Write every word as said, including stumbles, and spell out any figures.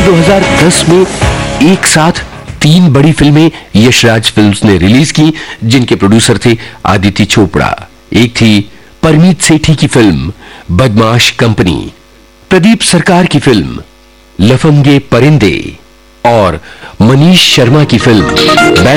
दो हज़ार दस में एक साथ तीन बड़ी फिल्में यशराज फिल्म्स ने रिलीज की, जिनके प्रोड्यूसर थे आदित्य चोपड़ा। एक थी परमीत सेठी की फिल्म बदमाश कंपनी, प्रदीप सरकार की फिल्म लफंगे परिंदे और मनीष शर्मा की फिल्म